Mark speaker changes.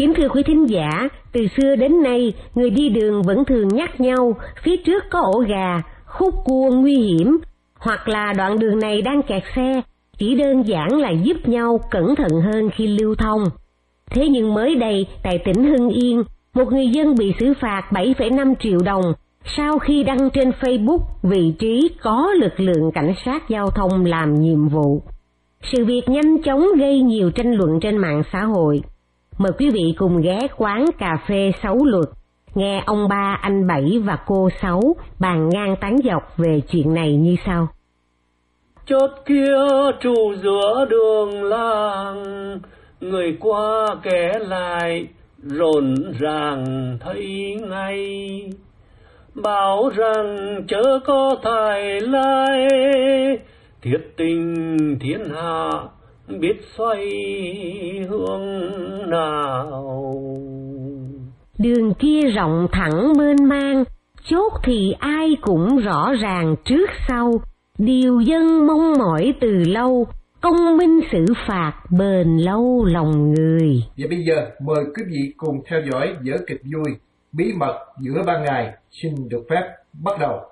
Speaker 1: Kính thưa quý thính giả, từ xưa đến nay, người đi đường vẫn thường nhắc nhau phía trước có ổ gà, khúc cua nguy hiểm, hoặc là đoạn đường này đang kẹt xe, chỉ đơn giản là giúp nhau cẩn thận hơn khi lưu thông. Thế nhưng mới đây, tại tỉnh Hưng Yên, một người dân bị xử phạt 7,5 triệu đồng sau khi đăng trên Facebook vị trí có lực lượng cảnh sát giao thông làm nhiệm vụ. Sự việc nhanh chóng gây nhiều tranh luận trên mạng xã hội. Mời quý vị cùng ghé quán cà phê Sáu Luật, nghe ông Ba, anh Bảy và cô Sáu bàn ngang tán dọc về chuyện này như sau.
Speaker 2: Chốt kia trụ giữa đường làng, người qua kẻ lại rộn ràng thấy ngay, bảo rằng chớ có thải lai, thiết tình thiên hạ biết xoay hướng nào.
Speaker 1: Đường kia rộng thẳng mênh mang, chốt thì ai cũng rõ ràng trước sau, điều dân mong mỏi từ lâu, công minh xử phạt bền lâu lòng người.
Speaker 3: Và bây giờ mời quý vị cùng theo dõi vở kịch vui Bí mật giữa ban ngày xin được phép bắt đầu.